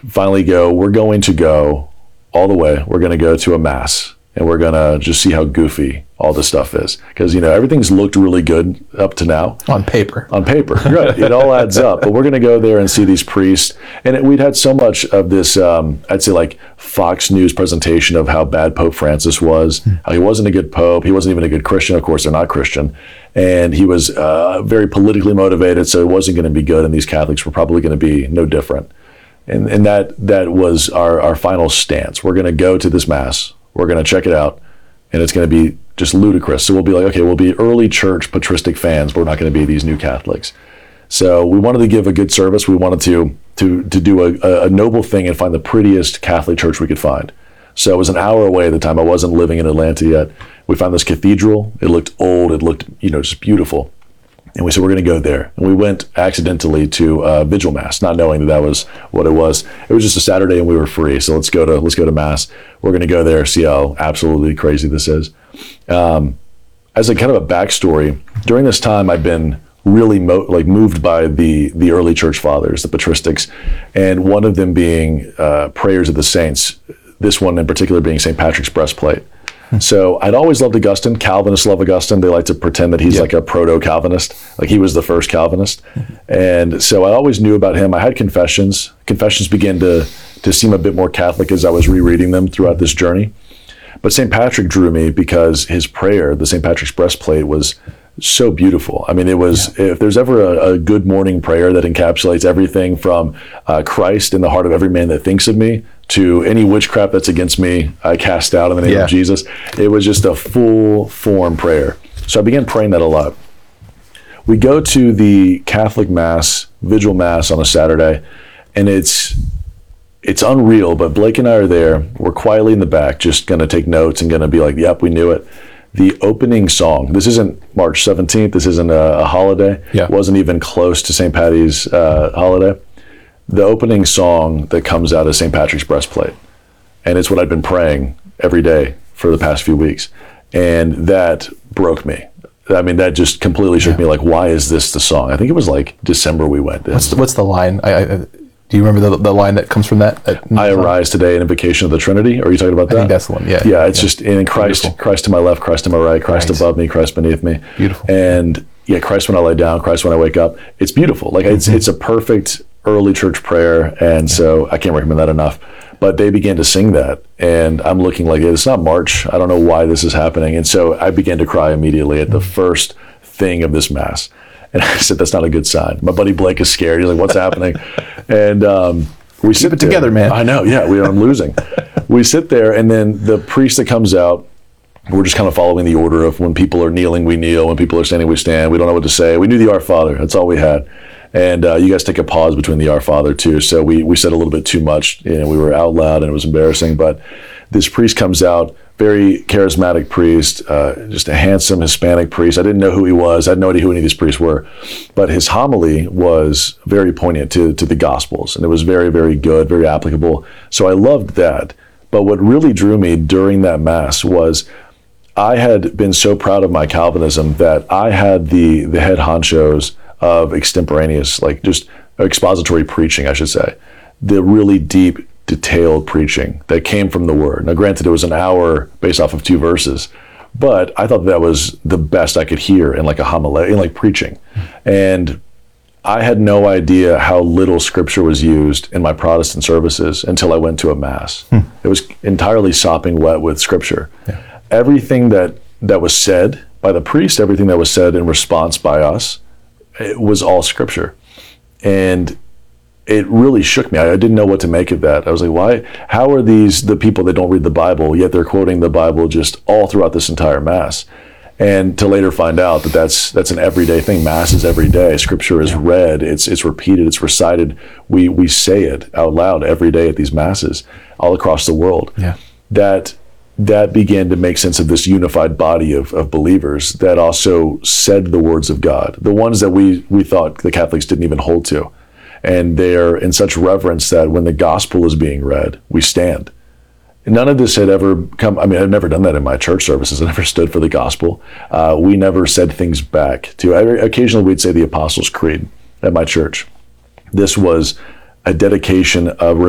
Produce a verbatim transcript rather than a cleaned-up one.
finally go, we're going to go all the way. We're going to go to a mass, and we're going to just see how goofy all this stuff is. Because, you know, everything's looked really good up to now. On paper. On paper, right. It all adds up. But we're going to go there and see these priests. And it, we'd had so much of this, um, I'd say like Fox News presentation of how bad Pope Francis was, mm. how he wasn't a good Pope. He wasn't even a good Christian. Of course, they're not Christian. And he was uh, very politically motivated, so it wasn't going to be good. And these Catholics were probably going to be no different. And, and that that was our, our final stance. We're going to go to this mass. We're going to check it out. And it's going to be just ludicrous. So we'll be like, okay, we'll be early church patristic fans, but we're not going to be these new Catholics. So we wanted to give a good service. We wanted to to to do a, a noble thing and find the prettiest Catholic church we could find. So it was an hour away at the time. I wasn't living in Atlanta yet. We found this cathedral. It looked old. It looked, you know, just beautiful. And we said, we're going to go there. And we went accidentally to uh, Vigil Mass, not knowing that that was what it was. It was just a Saturday and we were free. So let's go to let's go to Mass. We're going to go there, see how absolutely crazy this is. Um, as a kind of a backstory, during this time, I've been really mo- like moved by the the early church fathers, the patristics, and one of them being uh, prayers of the saints. This one in particular being Saint Patrick's breastplate. So I'd always loved Augustine. Calvinists love Augustine. They like to pretend that he's yeah. like a proto-Calvinist, like he was the first Calvinist. Mm-hmm. And so I always knew about him. I had confessions. Confessions began to, to seem a bit more Catholic as I was rereading them throughout this journey. But Saint Patrick drew me because his prayer, the Saint Patrick's breastplate, was so beautiful. I mean, it was, yeah. if there's ever a, a good morning prayer that encapsulates everything from uh, Christ in the heart of every man that thinks of me to any witchcraft that's against me, I cast out in the name yeah. of Jesus. It was just a full form prayer. So I began praying that a lot. We go to the Catholic Mass, Vigil Mass on a Saturday, and it's it's unreal, but Blake and I are there. We're quietly in the back, just going to take notes and going to be like, yep, we knew it. The opening song, this isn't March seventeenth, this isn't a, a holiday. Yeah. It wasn't even close to Saint Patty's uh, holiday. The opening song that comes out is Saint Patrick's breastplate. And it's what I'd been praying every day for the past few weeks. And that broke me. I mean, that just completely shook yeah. me. Like, why is this the song? I think it was like December we went. What's the, what's the line? I, I, do you remember the the line that comes from that? that I arise today in invocation of the Trinity. Are you talking about that? I think that's the one, yeah. Yeah, it's yeah. just in Christ, Beautiful. Christ to my left, Christ to my right, Christ right. above me, Christ beneath me. Beautiful. And yeah, Christ when I lay down, Christ when I wake up. It's beautiful. Like, mm-hmm. it's it's a perfect early church prayer, and yeah. so I can't recommend that enough. But they began to sing that, and I'm looking like, it's not March. I don't know why this is happening. And so I began to cry immediately at mm-hmm. the first thing of this Mass. And I said, that's not a good sign. My buddy Blake is scared. He's like, what's happening? And um, we sit Keep it there. together, man. I know, yeah, we, I'm losing. We sit there, and then the priest that comes out, we're just kind of following the order of when people are kneeling, we kneel. When people are standing, we stand. We don't know what to say. We knew the Our Father. That's all we had. And uh, you guys take a pause between the Our Father too. So we, we said a little bit too much. You know, we were out loud and it was embarrassing. But this priest comes out, very charismatic priest, uh, just a handsome Hispanic priest. I didn't know who he was. I had no idea who any of these priests were. But his homily was very poignant to, to the Gospels. And it was very, very good, very applicable. So I loved that. But what really drew me during that Mass was I had been so proud of my Calvinism that I had the, the head honchos of extemporaneous, like just expository preaching, I should say, the really deep, detailed preaching that came from the Word. Now, granted, it was an hour based off of two verses, but I thought that was the best I could hear in like a homily, in like preaching. And I had no idea how little Scripture was used in my Protestant services until I went to a Mass. Hmm. It was entirely sopping wet with Scripture. Yeah. Everything that, that was said by the priest, everything that was said in response by us, it was all Scripture. And it really shook me. I, I didn't know what to make of that. I was like, why? How are these the people that don't read the Bible, yet they're quoting the Bible just all throughout this entire Mass? And to later find out that that's that's an everyday thing. Mass is every day. Scripture is read. It's it's repeated. It's recited. We we say it out loud every day at these Masses all across the world. Yeah. That that began to make sense of this unified body of, of believers that also said the words of God, the ones that we, we thought the Catholics didn't even hold to. And they're in such reverence that when the gospel is being read, we stand. None of this had ever come, I mean, I've never done that in my church services. I never stood for the gospel. Uh, we never said things back to, occasionally we'd say the Apostles' Creed at my church. This was a dedication of